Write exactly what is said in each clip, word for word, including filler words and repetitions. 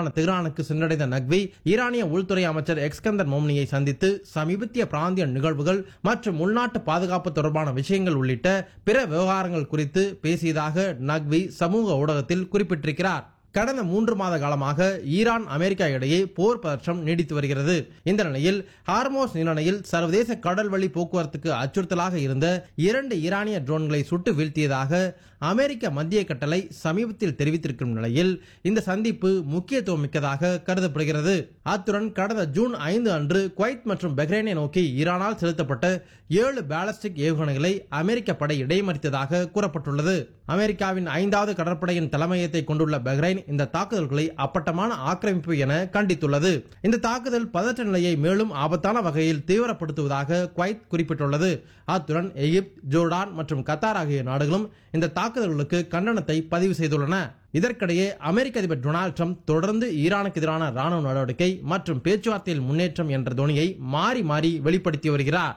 தலைமையிலான தெஹ்ரானுக்கு சென்றடைந்த நக்வி ஈரானிய உள்துறை அமைச்சர் எஸ்கந்தர் மோம்னியை சந்தித்து சமீபத்திய பிராந்திய நிகழ்வுகள் மற்றும் உள்நாட்டு பாதுகாப்பு தொடர்பான விஷயங்கள் உள்ளிட்ட பிற விவகாரங்கள் குறித்து பேசியதாக நக்வி சமூக ஊடகத்தில் குறிப்பிட்டிருக்கிறார். கடந்த மூன்று மாத காலமாக ஈரான் அமெரிக்கா இடையே போர் பதற்றம் நீடித்து வருகிறது. இந்த நிலையில் ஹார்மோஸ் நீரிணையில் சர்வதேச கடல்வழி போக்குவரத்துக்கு அச்சுறுத்தலாக இருந்த இரண்டு ஈரானிய ட்ரோன்களை சுட்டு வீழ்த்தியதாக அமெரிக்க மத்திய கட்டளை சமீபத்தில் தெரிவித்திருக்கும் நிலையில் இந்த சந்திப்பு முக்கியத்துவம் மிக்கதாக கருதப்படுகிறது. அத்துடன் கடந்த ஜூன் ஐந்து அன்று குவைத் மற்றும் பஹ்ரைனை நோக்கி ஈரானால் செலுத்தப்பட்ட ஏழு பாலிஸ்டிக் ஏவுகணைகளை அமெரிக்க படை இடைமறித்ததாக கூறப்பட்டுள்ளது. அமெரிக்காவின் ஐந்தாவது கடற்படையின் தலைமையகத்தை கொண்டுள்ள பஹ்ரைன் இந்த தாக்குதல்களை அப்பட்டமான ஆக்கிரமிப்பு என கண்டித்துள்ளது. இந்த தாக்குதல் பதற்ற நிலையை மேலும் ஆபத்தான வகையில் தீவிரப்படுத்துவதாக குவைத் குறிப்பிட்டுள்ளது. அத்துடன் எகிப்து, ஜோர்டான் மற்றும் கத்தார் ஆகிய நாடுகளும் இந்த தாக்குதல்களுக்கு கண்டனத்தை பதிவு செய்துள்ளன. இதற்கிடையே அமெரிக்க அதிபர் டொனால்டு ட்ரம்ப் தொடர்ந்து ஈரானுக்கு எதிரான ராணுவ நடவடிக்கை மற்றும் பேச்சுவார்த்தையில் முன்னேற்றம் என்ற துணியை மாறி மாறி வெளிப்படுத்தி வருகிறார்.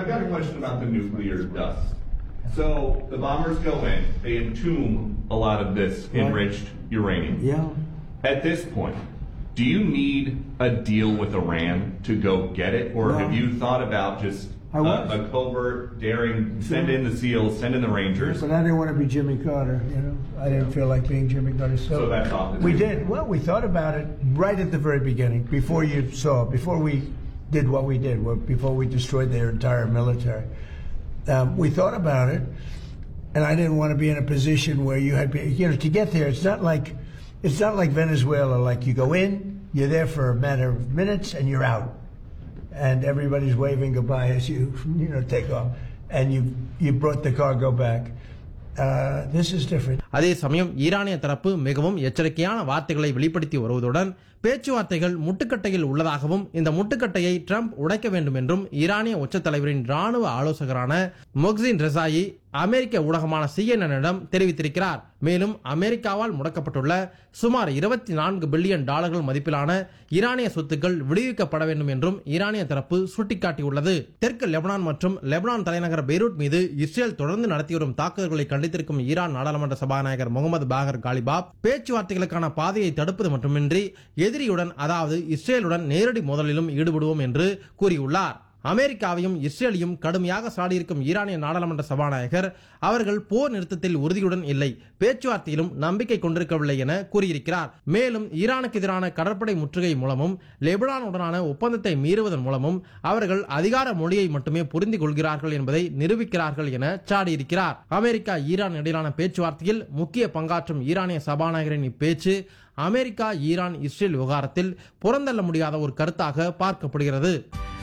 So the bombers go in, they entomb a lot of this enriched uranium. Yeah. At this point, do you need a deal with Iran to go get it, or no. have you thought about just a, a covert, daring, send in the SEALs, send in the Rangers? But I didn't want to be Jimmy Carter, you know. I didn't feel like being Jimmy Carter. So, so that's off the we table. did. Well, we thought about it right at the very beginning, before you saw, before we did what we did, before we destroyed their entire military. Um, we thought about it, and I didn't want to be in a position where you had, you know, to get there. It's not like, it's not like Venezuela. Like you go in, you're there for a matter of minutes, and you're out, and everybody's waving goodbye as you, you know, take off, and you you brought the cargo back. Uh, this is different. அதே சமயம் ஈரானிய தரப்பு மிகவும் எச்சரிக்கையான வார்த்தைகளை வெளிப்படுத்தி வருவதுடன் பேச்சுவார்த்தைகள் முட்டுக்கட்டையில் உள்ளதாகவும் இந்த முட்டுக்கட்டையை ட்ரம்ப் உடைக்க வேண்டும் என்றும் ஈரானிய உச்ச தலைவரின் ராணுவ ஆலோசகரான மொஹ்சின் ரெசாயி அமெரிக்க ஊடகமான சிஎன்என்னிடம் தெரிவித்திருக்கிறார். மேலும் அமெரிக்காவால் முடக்கப்பட்டுள்ள சுமார் இருபத்தி நான்கு பில்லியன் டாலர்கள் மதிப்பிலான ஈரானிய சொத்துக்கள் விடுவிக்கப்பட வேண்டும் என்றும் ஈரானிய தரப்பு சுட்டிக்காட்டியுள்ளது. தெற்கு லெபனான் மற்றும் லெபனான் தலைநகர் பெய்ரூட் மீது இஸ்ரேல் தொடர்ந்து நடத்தி வரும் தாக்குதல்களை கண்டித்திருக்கும் ஈரான் நாடாளுமன்ற சபாநாயகர் முகமது பாகர் காலிபாப் பேச்சுவார்த்தைகளுக்கான பாதையை தடுப்பது மட்டுமின்றி எதிரியுடன் அதாவது இஸ்ரேலுடன் நேரடி மோதலிலும் ஈடுபடுவோம் என்று கூறியுள்ளார். அமெரிக்காவையும் இஸ்ரேலையும் கடுமையாக சாடியிருக்கும் ஈரானிய நாடாளுமன்ற சபாநாயகர் அவர்கள் போர் நிறுத்தத்தில் உறுதியுடன் இல்லை, பேச்சுவார்த்தையிலும் நம்பிக்கை கொண்டிருக்கவில்லை என கூறியிருக்கிறார். மேலும் ஈரானுக்கு எதிரான கடற்படை முற்றுகை மூலமும் லெபனானுடனான ஒப்பந்தத்தை மீறுவதன் மூலமும் அவர்கள் அதிகார மொழியை மட்டுமே புரிந்து கொள்கிறார்கள் என்பதை நிரூபிக்கிறார்கள் என சாடியிருக்கிறார். அமெரிக்கா ஈரான் இடையிலான பேச்சுவார்த்தையில் முக்கிய பங்காற்றும் ஈரானிய சபாநாயகரின் இப்பேச்சு அமெரிக்கா ஈரான் இஸ்ரேல் விவகாரத்தில் புறந்தள்ள முடியாத ஒரு கருத்தாக பார்க்கப்படுகிறது.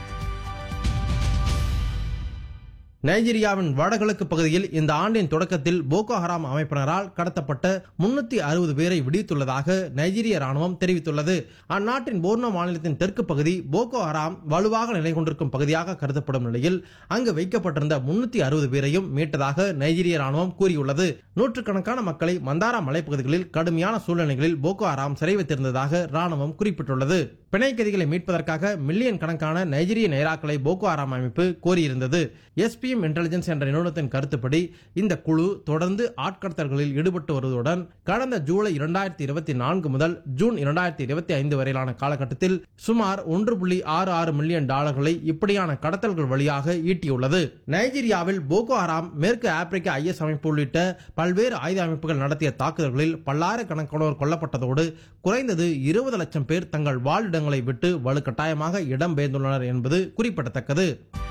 நைஜீரியாவின் வடகிழக்கு பகுதியில் இந்த ஆண்டின் தொடக்கத்தில் போகோ ஹராம் அமைப்பினரால் கடத்தப்பட்ட முன்னூத்தி அறுபது பேரை விடுவித்துள்ளதாக நைஜீரிய ராணுவம் தெரிவித்துள்ளது. அந்நாட்டின் போர்னோ மாநிலத்தின் தெற்கு பகுதி போகோ ஹராம் வலுவாக நிலை கொண்டிருக்கும் பகுதியாக கருதப்படும் நிலையில் அங்கு வைக்கப்பட்டிருந்த முன்னூத்தி அறுபது பேரையும் மீட்டதாக நைஜீரிய ராணுவம் கூறியுள்ளது. நூற்றுக்கணக்கான மக்களை மந்தாரா மலைப்பகுதிகளில் கடுமையான சூழ்நிலைகளில் போகோ ஹராம் சிறை வைத்திருந்ததாக ராணுவம் குறிப்பிட்டுள்ளது. பிணை கைதிகளை மீட்பதற்காக மில்லியன் கணக்கான நைஜீரிய நைராக்களை போகோ ஹராம் அமைப்பு கோரியிருந்தது. எஸ்பிஎம் இன்டெலிஜென்ஸ் என்ற நிறுவனத்தின் கருத்துப்படி இந்த குழு தொடர்ந்து ஆட்கடத்தல்களில் ஈடுபட்டு வருவதுடன் கடந்த ஜூலை இரண்டாயிரத்தி இருபத்தி நான்கு முதல் ஜூன் இரண்டாயிரத்தி இருபத்தி ஐந்து வரையிலான காலகட்டத்தில் சுமார் ஒன்று புள்ளி ஆறு ஆறு மில்லியன் டாலர்களை இப்படியான கடத்தல்கள் வழியாக ஈட்டியுள்ளது. நைஜீரியாவில் போகோ ஹராம், மேற்கு ஆப்பிரிக்க ஐஎஸ் அமைப்பு உள்ளிட்ட பல்வேறு ஆயுத அமைப்புகள் நடத்திய தாக்குதல்களில் பல்லாயிரக்கணக்கானோர் கொல்லப்பட்டதோடு குறைந்தது இருபது லட்சம் பேர் தங்கள் வாழிடங்களை விட்டு வலுக்கட்டாயமாக இடம்பெயர்ந்துள்ளனர் என்பது குறிப்பிடத்தக்கது.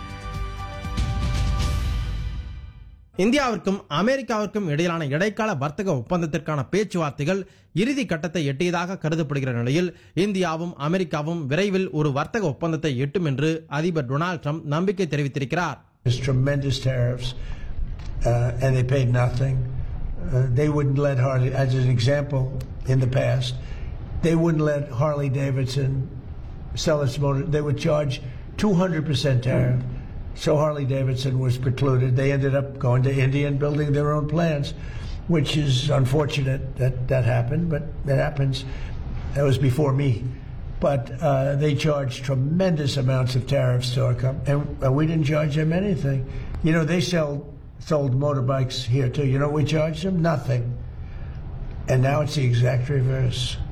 இந்தியாவிற்கும் அமெரிக்காவிற்கும் இடையிலான இடைக்கால வர்த்தக ஒப்பந்தத்திற்கான பேச்சுவார்த்தைகள் இறுதி கட்டத்தை எட்டியதாக கருதப்படுகிற நிலையில் இந்தியாவும் அமெரிக்காவும் விரைவில் ஒரு வர்த்தக ஒப்பந்தத்தை எட்டும் என்று அதிபர் டொனால்டு ட்ரம்ப் நம்பிக்கை தெரிவித்திருக்கிறார். Tremendous tariffs, uh, and they paid nothing. Uh, they wouldn't let Harley, as an example, in the past, they wouldn't let Harley Davidson sell its motor. They would charge two hundred percent tariff. So Harley Davidson was precluded. They ended up going to India and building their own plants, which is unfortunate that that happened, but it happens. That was before me. But uh, they charged tremendous amounts of tariffs to our company, and uh, we didn't charge them anything. You know, they sell sold motorbikes here too. You know what we charged them? Nothing. And now it's the exact reverse.